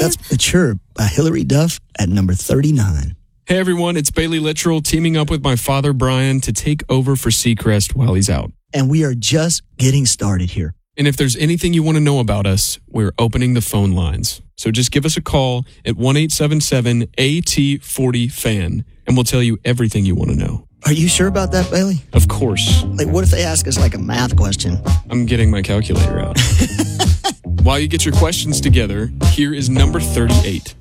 That's Mature by Hillary Duff at number 39. Hey everyone, it's Bailey Littrell teaming up with my father Brian to take over for Seacrest while he's out. And we are just getting started here. And if there's anything you want to know about us, we're opening the phone lines. So just give us a call at 1-877-AT40-FAN and we'll tell you everything you want to know. Are you sure about that, Bailey? Of course. Like, what if they ask us like a math question? I'm getting my calculator out. While you get your questions together, here is number 38.